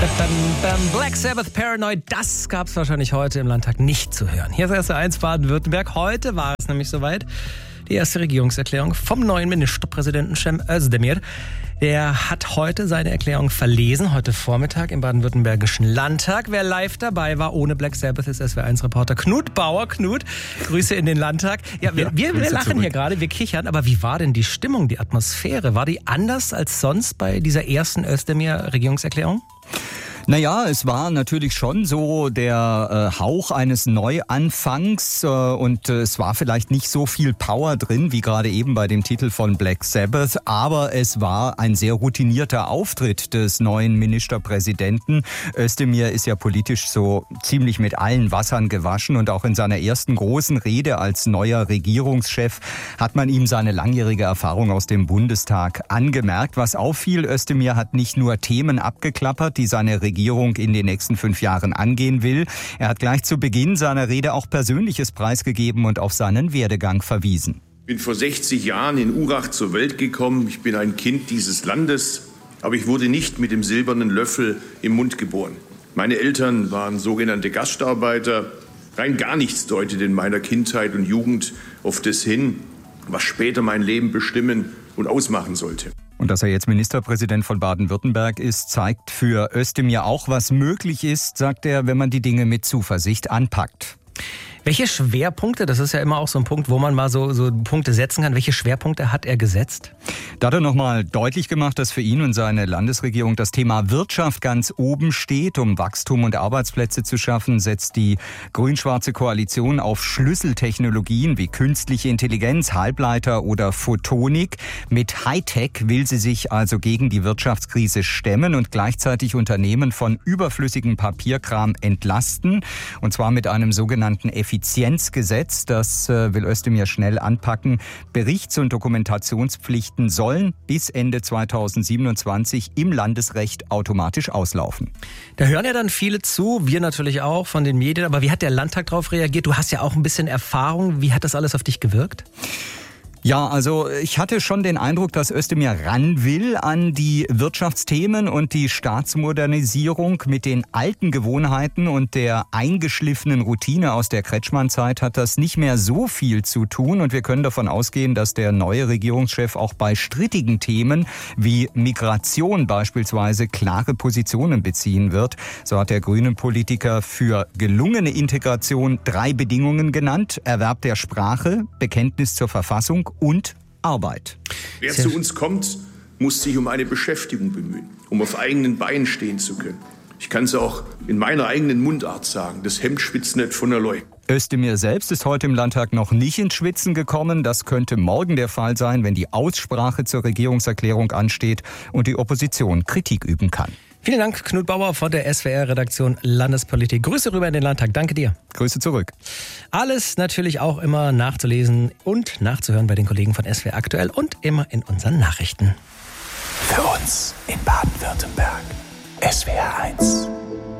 Black Sabbath Paranoid, das gab es wahrscheinlich heute im Landtag nicht zu hören. Hier ist erste 1 Baden-Württemberg. Heute war es nämlich soweit. Die erste Regierungserklärung vom neuen Ministerpräsidenten Cem Özdemir. Der hat heute seine Erklärung verlesen, heute Vormittag im baden-württembergischen Landtag. Wer live dabei war, ohne Black Sabbath, ist SWR1-Reporter Knut Bauer. Knut, Grüße in den Landtag. Ja, wir lachen zurück. Hier gerade, wir kichern, aber wie war denn die Stimmung, die Atmosphäre? War die anders als sonst bei dieser ersten Özdemir-Regierungserklärung? Naja, es war natürlich schon so der Hauch eines Neuanfangs und es war vielleicht nicht so viel Power drin, wie gerade eben bei dem Titel von Black Sabbath, aber es war ein sehr routinierter Auftritt des neuen Ministerpräsidenten. Özdemir ist ja politisch so ziemlich mit allen Wassern gewaschen und auch in seiner ersten großen Rede als neuer Regierungschef hat man ihm seine langjährige Erfahrung aus dem Bundestag angemerkt. Was auffiel, Özdemir hat nicht nur Themen abgeklappert, die seine Regierung in den nächsten 5 Jahren angehen will. Er hat gleich zu Beginn seiner Rede auch Persönliches preisgegeben und auf seinen Werdegang verwiesen. Ich bin vor 60 Jahren in Urach zur Welt gekommen. Ich bin ein Kind dieses Landes, aber ich wurde nicht mit dem silbernen Löffel im Mund geboren. Meine Eltern waren sogenannte Gastarbeiter. Rein gar nichts deutet in meiner Kindheit und Jugend auf das hin, was später mein Leben bestimmen und ausmachen sollte. Und dass er jetzt Ministerpräsident von Baden-Württemberg ist, zeigt für Özdemir auch, was möglich ist, sagt er, wenn man die Dinge mit Zuversicht anpackt. Welche Schwerpunkte, das ist ja immer auch so ein Punkt, wo man mal so Punkte setzen kann, welche Schwerpunkte hat er gesetzt? Da hat er nochmal deutlich gemacht, dass für ihn und seine Landesregierung das Thema Wirtschaft ganz oben steht. Um Wachstum und Arbeitsplätze zu schaffen, setzt die grün-schwarze Koalition auf Schlüsseltechnologien wie künstliche Intelligenz, Halbleiter oder Photonik. Mit Hightech will sie sich also gegen die Wirtschaftskrise stemmen und gleichzeitig Unternehmen von überflüssigem Papierkram entlasten. Und zwar mit einem sogenannten Effizienzgesetz. Das will Özdemir schnell anpacken. Berichts- und Dokumentationspflichten sollen bis Ende 2027 im Landesrecht automatisch auslaufen. Da hören ja dann viele zu, wir natürlich auch von den Medien. Aber wie hat der Landtag darauf reagiert? Du hast ja auch ein bisschen Erfahrung. Wie hat das alles auf dich gewirkt? Ja, also ich hatte schon den Eindruck, dass Özdemir ran will an die Wirtschaftsthemen und die Staatsmodernisierung. Mit den alten Gewohnheiten und der eingeschliffenen Routine aus der Kretschmann-Zeit hat das nicht mehr so viel zu tun. Und wir können davon ausgehen, dass der neue Regierungschef auch bei strittigen Themen wie Migration beispielsweise klare Positionen beziehen wird. So hat der Grünen-Politiker für gelungene Integration 3 Bedingungen genannt: Erwerb der Sprache, Bekenntnis zur Verfassung und Arbeit. Wer zu uns kommt, muss sich um eine Beschäftigung bemühen, um auf eigenen Beinen stehen zu können. Ich kann es auch in meiner eigenen Mundart sagen, das Hemd schwitzt nicht von der Leu. Özdemir selbst ist heute im Landtag noch nicht ins Schwitzen gekommen. Das könnte morgen der Fall sein, wenn die Aussprache zur Regierungserklärung ansteht und die Opposition Kritik üben kann. Vielen Dank, Knut Bauer von der SWR-Redaktion Landespolitik. Grüße rüber in den Landtag. Danke dir. Grüße zurück. Alles natürlich auch immer nachzulesen und nachzuhören bei den Kollegen von SWR aktuell und immer in unseren Nachrichten. Für uns in Baden-Württemberg. SWR 1.